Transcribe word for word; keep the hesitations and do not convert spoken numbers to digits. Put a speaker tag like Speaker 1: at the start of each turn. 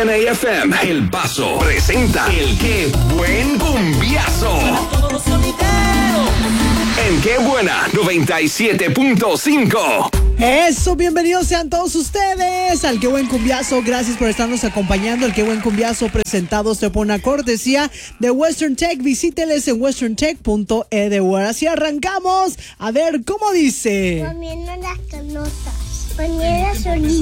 Speaker 1: K N A F M, El Paso, presenta el Qué Buen Cumbiazo. En Qué Buena, noventa y siete punto cinco.
Speaker 2: Eso, bienvenidos sean todos ustedes al Qué Buen Cumbiazo. Gracias por estarnos acompañando. El Qué Buen Cumbiazo presentado se pone a cortesía de Western Tech. Visíteles en western tech punto e d u. Así arrancamos. A ver, ¿cómo dice?
Speaker 3: Poniendo las canotas, poniendo solito.